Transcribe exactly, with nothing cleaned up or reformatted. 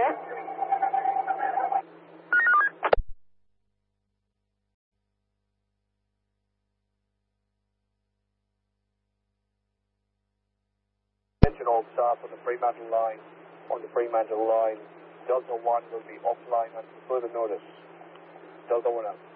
Yes. Attention all staff on the Fremantle line. On the Fremantle line. Delta one will be offline until further notice. Delta one out.